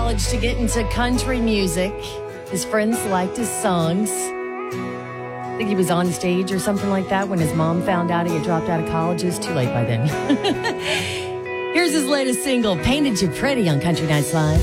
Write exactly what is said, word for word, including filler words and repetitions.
college to get into country music. His friends liked his songs. I think he was on stage or something like that when his mom found out he had dropped out of college. It was too late by then. Here's his latest single, Painted You Pretty, on Country Nights Live.